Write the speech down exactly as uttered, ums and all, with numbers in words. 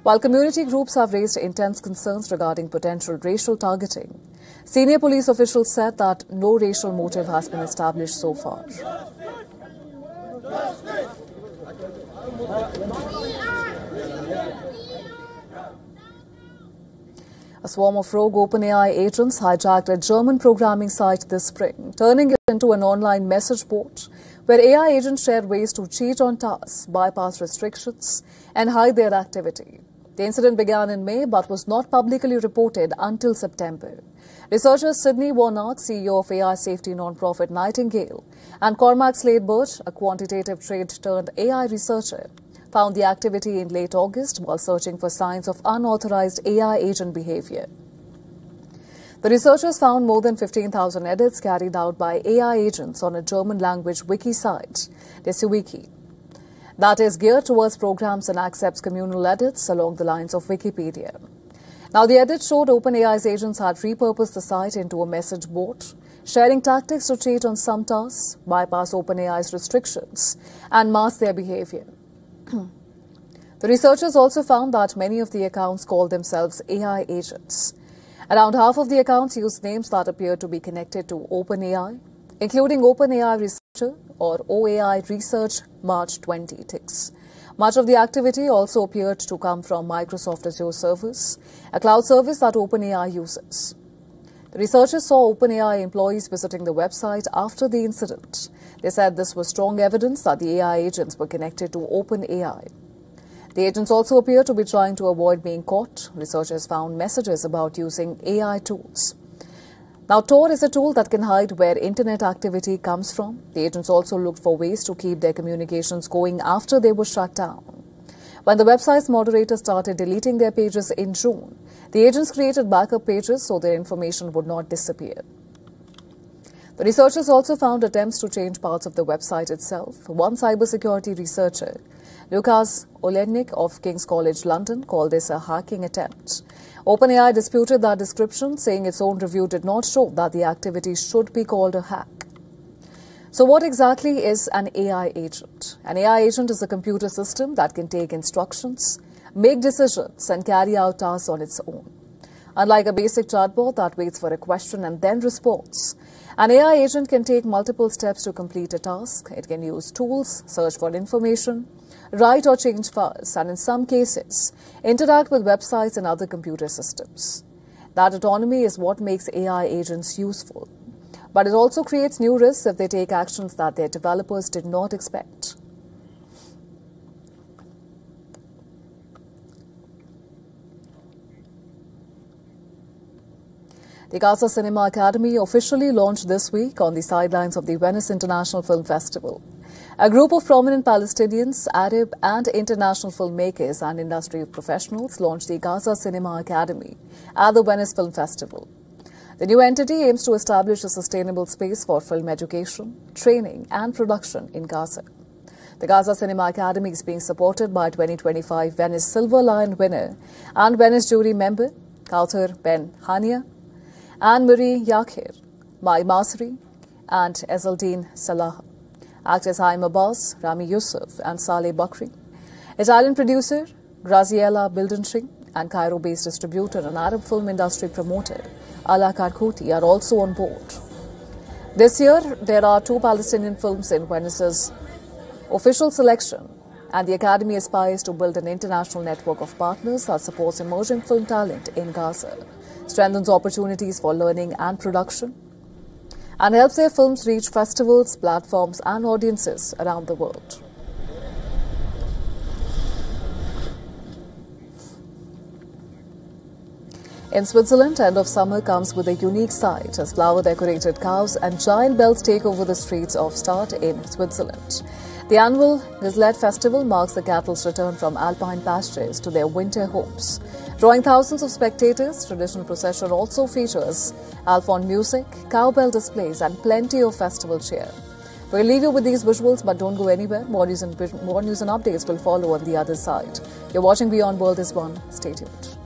while community groups have raised intense concerns regarding potential racial targeting. Senior police officials said that no racial motive has been established so far. A swarm of rogue OpenAI agents hijacked a German programming site this spring, turning it into an online message board where A I agents share ways to cheat on tasks, bypass restrictions, and hide their activity. The incident began in May but was not publicly reported until September. Researchers Sydney Warnock, C E O of A I safety nonprofit Nightingale, and Cormac Slade-Burt, a quantitative trade-turned-A I researcher, found the activity in late August while searching for signs of unauthorized A I agent behavior. The researchers found more than fifteen thousand edits carried out by A I agents on a German-language wiki site, DesiWiki, that is geared towards programs and accepts communal edits along the lines of Wikipedia. Now, the edits showed OpenAI's agents had repurposed the site into a message board, sharing tactics to cheat on some tasks, bypass OpenAI's restrictions, and mask their behavior. The researchers also found that many of the accounts called themselves A I agents. Around half of the accounts used names that appeared to be connected to OpenAI, including OpenAI Researcher or OAI Research March twenty ticks. Much of the activity also appeared to come from Microsoft Azure servers, a cloud service that OpenAI uses. The researchers saw OpenAI employees visiting the website after the incident. They said this was strong evidence that the A I agents were connected to OpenAI. The agents also appear to be trying to avoid being caught. Researchers found messages about using A I tools. Now, Tor is a tool that can hide where internet activity comes from. The agents also looked for ways to keep their communications going after they were shut down. When the website's moderators started deleting their pages in June, the agents created backup pages so their information would not disappear. The researchers also found attempts to change parts of the website itself. One cybersecurity researcher, Lukas Olednik of King's College London, called this a hacking attempt. OpenAI disputed that description, saying its own review did not show that the activity should be called a hack. So what exactly is an A I agent? An A I agent is a computer system that can take instructions, make decisions, and carry out tasks on its own. Unlike a basic chatbot that waits for a question and then responds, an A I agent can take multiple steps to complete a task. It can use tools, search for information, write or change files, and in some cases, interact with websites and other computer systems. That autonomy is what makes A I agents useful. But it also creates new risks if they take actions that their developers did not expect. The Gaza Cinema Academy officially launched this week on the sidelines of the Venice International Film Festival. A group of prominent Palestinians, Arab and international filmmakers and industry professionals launched the Gaza Cinema Academy at the Venice Film Festival. The new entity aims to establish a sustainable space for film education, training and production in Gaza. The Gaza Cinema Academy is being supported by twenty twenty-five Venice Silver Lion winner and Venice jury member Kauthar Ben Hania, Anne-Marie Yaghir, Mai Masri, and Ezeldin Salah. Actors Haim Abbas, Rami Youssef, and Saleh Bakri. Italian producer Graziella Bildensching and Cairo-based distributor and Arab film industry promoter Ala Karkouti are also on board. This year, there are two Palestinian films in Venice's official selection, and the Academy aspires to build an international network of partners that supports emerging film talent in Gaza, strengthens opportunities for learning and production, and helps their films reach festivals, platforms, and audiences around the world. In Switzerland, end of summer comes with a unique sight as flower-decorated cows and giant bells take over the streets of Stade in Switzerland. The annual Gazlet Festival marks the cattle's return from alpine pastures to their winter homes. Drawing thousands of spectators, traditional procession also features Alphorn music, cowbell displays and plenty of festival cheer. We'll leave you with these visuals, but don't go anywhere. More news and, more news and updates will follow on the other side. You're watching Beyond World is One. Stay tuned.